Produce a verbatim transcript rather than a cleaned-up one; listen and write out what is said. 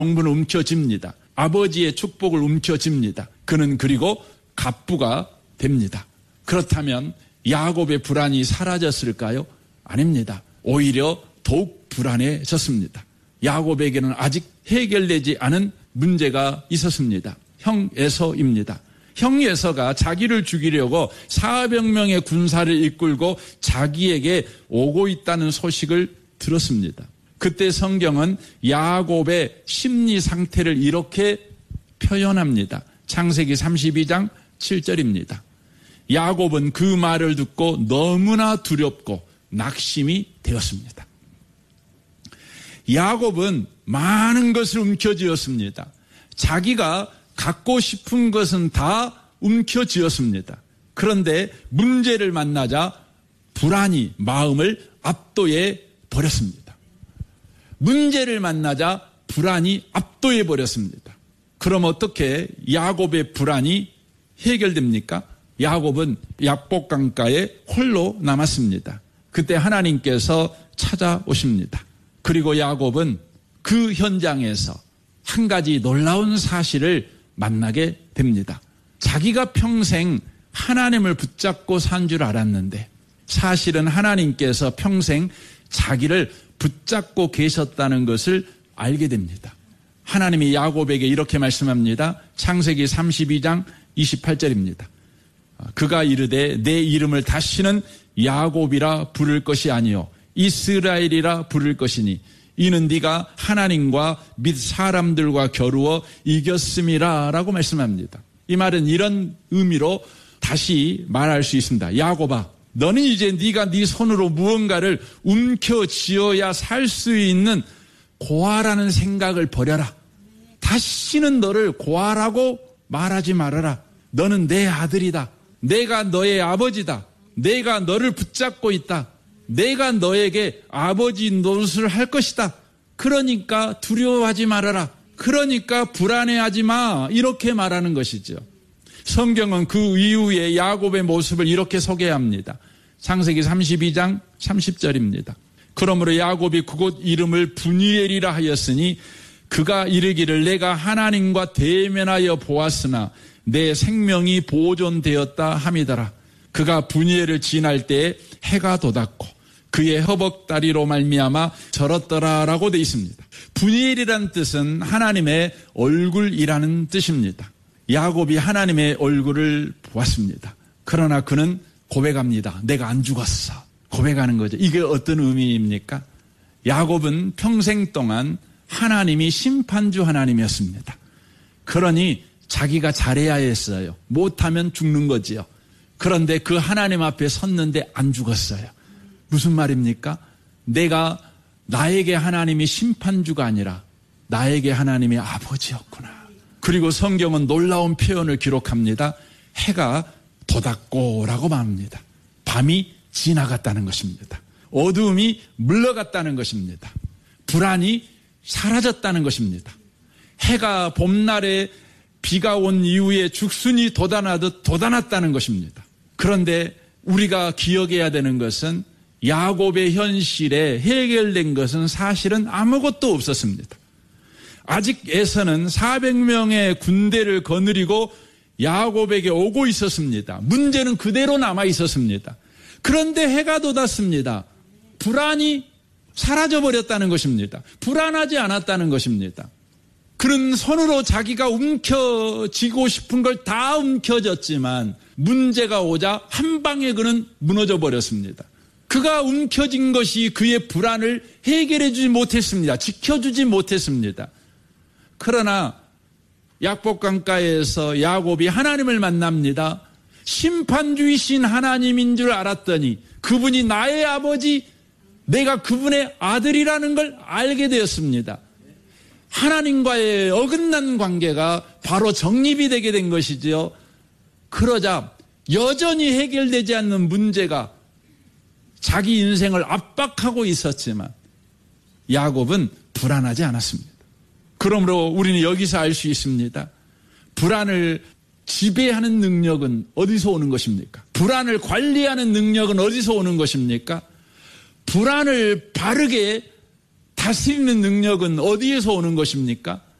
명분을 움켜쥡니다. 아버지의 축복을 움켜쥡니다. 그는 그리고 갑부가 됩니다. 그렇다면 야곱의 불안이 사라졌을까요? 아닙니다. 오히려 더욱 불안해졌습니다. 야곱에게는 아직 해결되지 않은 문제가 있었습니다. 형 에서입니다. 형 에서가 자기를 죽이려고 사백 명의 군사를 이끌고 자기에게 오고 있다는 소식을 들었습니다. 그때 성경은 야곱의 심리 상태를 이렇게 표현합니다. 창세기 삼십이 장 칠 절입니다. 야곱은 그 말을 듣고 너무나 두렵고 낙심이 되었습니다. 야곱은 많은 것을 움켜쥐었습니다. 자기가 갖고 싶은 것은 다 움켜쥐었습니다. 그런데 문제를 만나자 불안이 마음을 압도해 버렸습니다. 문제를 만나자 불안이 압도해 버렸습니다. 그럼 어떻게 야곱의 불안이 해결됩니까? 야곱은 약복강가에 홀로 남았습니다. 그때 하나님께서 찾아오십니다. 그리고 야곱은 그 현장에서 한 가지 놀라운 사실을 만나게 됩니다. 자기가 평생 하나님을 붙잡고 산 줄 알았는데 사실은 하나님께서 평생 자기를 붙잡고 계셨다는 것을 알게 됩니다. 하나님이 야곱에게 이렇게 말씀합니다. 창세기 삼십이 장 이십팔 절입니다. 그가 이르되 내 이름을 다시는 야곱이라 부를 것이 아니요 이스라엘이라 부를 것이니 이는 네가 하나님과 및 사람들과 겨루어 이겼음이라 라고 말씀합니다. 이 말은 이런 의미로 다시 말할 수 있습니다. 야곱아, 너는 이제 네가 네 손으로 무언가를 움켜쥐어야 살 수 있는 고아라는 생각을 버려라. 다시는 너를 고아라고 말하지 말아라. 너는 내 아들이다. 내가 너의 아버지다. 내가 너를 붙잡고 있다. 내가 너에게 아버지 노릇을 할 것이다. 그러니까 두려워하지 말아라. 그러니까 불안해하지 마. 이렇게 말하는 것이죠. 성경은 그 이후에 야곱의 모습을 이렇게 소개합니다. 창세기 삼십이 장 삼십 절입니다. 그러므로 야곱이 그곳 이름을 브니엘이라 하였으니 그가 이르기를 내가 하나님과 대면하여 보았으나 내 생명이 보존되었다 함이더라. 그가 브니엘을 지날 때에 해가 돋았고 그의 허벅다리로 말미암아 절었더라라고 되어 있습니다. 브니엘이라는 뜻은 하나님의 얼굴이라는 뜻입니다. 야곱이 하나님의 얼굴을 보았습니다. 그러나 그는 고백합니다. 내가 안 죽었어. 고백하는 거죠. 이게 어떤 의미입니까? 야곱은 평생 동안 하나님이 심판주 하나님이었습니다. 그러니 자기가 잘해야 했어요. 못하면 죽는 거지요. 그런데 그 하나님 앞에 섰는데 안 죽었어요. 무슨 말입니까? 내가 나에게 하나님이 심판주가 아니라 나에게 하나님이 아버지였구나. 그리고 성경은 놀라운 표현을 기록합니다. 해가 돋았고라고 말합니다. 밤이 지나갔다는 것입니다. 어두움이 물러갔다는 것입니다. 불안이 사라졌다는 것입니다. 해가 봄날에 비가 온 이후에 죽순이 돋아나듯 돋아났다는 것입니다. 그런데 우리가 기억해야 되는 것은 야곱의 현실에 해결된 것은 사실은 아무것도 없었습니다. 아직 에서는 사백 명의 군대를 거느리고 야곱에게 오고 있었습니다. 문제는 그대로 남아 있었습니다. 그런데 해가 돋았습니다. 불안이 사라져버렸다는 것입니다. 불안하지 않았다는 것입니다. 그는 손으로 자기가 움켜쥐고 싶은 걸 다 움켜쥐었지만 문제가 오자 한 방에 그는 무너져 버렸습니다. 그가 움켜쥔 것이 그의 불안을 해결해 주지 못했습니다. 지켜주지 못했습니다. 그러나 약복강가에서 야곱이 하나님을 만납니다. 심판주이신 하나님인 줄 알았더니 그분이 나의 아버지, 내가 그분의 아들이라는 걸 알게 되었습니다. 하나님과의 어긋난 관계가 바로 정립이 되게 된 것이지요. 그러자 여전히 해결되지 않는 문제가 자기 인생을 압박하고 있었지만 야곱은 불안하지 않았습니다. 그러므로 우리는 여기서 알 수 있습니다. 불안을 지배하는 능력은 어디서 오는 것입니까? 불안을 관리하는 능력은 어디서 오는 것입니까? 불안을 바르게 다스리는 능력은 어디에서 오는 것입니까?